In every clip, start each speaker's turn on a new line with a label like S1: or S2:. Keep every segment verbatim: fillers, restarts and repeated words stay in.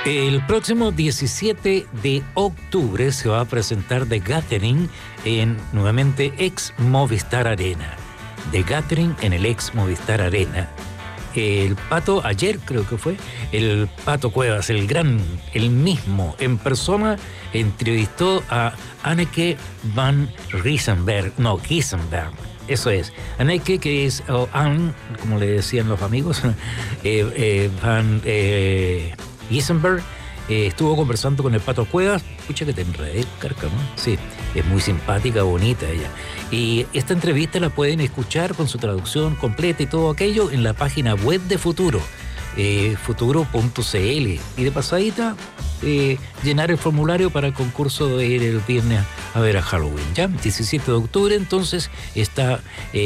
S1: El próximo diecisiete de octubre se va a presentar The Gathering en nuevamente ex Movistar Arena. The Gathering en el ex Movistar Arena. El Pato, ayer creo que fue, el Pato Cuevas, el gran, el mismo, en persona, entrevistó a Anneke van Riesenberg, no, Giesenberg, eso es. Anneke, que es, o Anne, como le decían los amigos, eh, eh, van... Eh, Giesenberg eh, estuvo conversando con el Pato Cuevas. Pucha que te enredé, Cárcamo. Sí, es muy simpática, bonita ella. Y esta entrevista la pueden escuchar con su traducción completa y todo aquello en la página web de Futuro, eh, futuro punto c l. Y de pasadita, eh, llenar el formulario para el concurso de ir el viernes a ver a Halloween. ¿Ya? diecisiete de octubre, entonces, está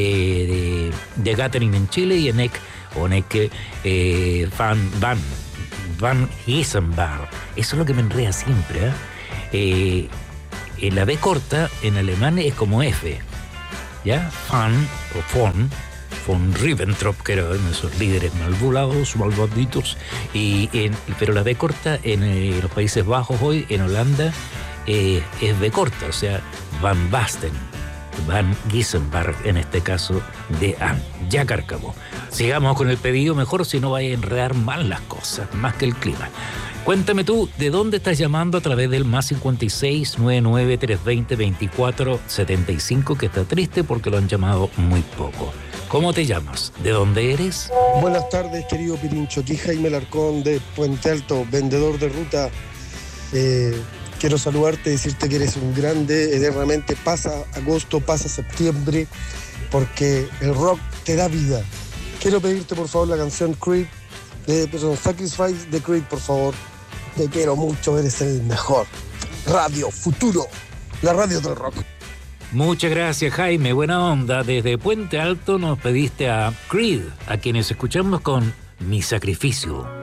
S1: eh, de, de Gathering en Chile y en E C, o Anneke eh, van Van. Van Giesenberg. Eso es lo que me enreda siempre. ¿eh? Eh, en la B corta, en alemán, es como F. ¿Ya? Van o von, von Ribbentrop, que eran esos líderes malvulados, malvaditos. Y en, pero la B corta en eh, los Países Bajos hoy, en Holanda, eh, es B corta, o sea, Van Basten. Van Giesenberg, en este caso, de Anne. Ya, Cárcamo. Sigamos con el pedido, mejor si no vaya a enredar mal las cosas, más que el clima. Cuéntame tú, ¿de dónde estás llamando a través del más cincuenta y seis, noventa y nueve, trescientos veinte, veinticuatro setenta y cinco, que está triste porque lo han llamado muy poco? ¿Cómo te llamas? ¿De dónde eres?
S2: Buenas tardes, querido Pirincho. Aquí Jaime Larcón de Puente Alto, vendedor de ruta. Eh... Quiero saludarte, decirte que eres un grande. Realmente pasa agosto, pasa septiembre, porque el rock te da vida. Quiero pedirte, por favor, la canción Creed, de, perdón, Sacrifice de Creed, por favor. Te quiero mucho, eres el mejor. Radio Futuro, la radio del rock.
S1: Muchas gracias, Jaime. Buena onda. Desde Puente Alto nos pediste a Creed, a quienes escuchamos con Mi Sacrificio.